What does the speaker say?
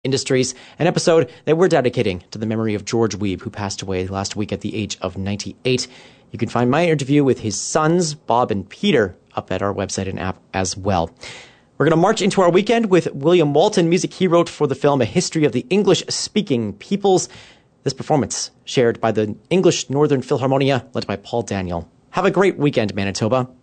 Industries, an episode that we're dedicating to the memory of George Weeb, who passed away last week at the age of 98. You can find my interview with his sons, Bob and Peter, up at our website and app as well. We're going to march into our weekend with William Walton, music he wrote for the film A History of the English-Speaking Peoples. This performance shared by the English Northern Philharmonia, led by Paul Daniel. Have a great weekend, Manitoba.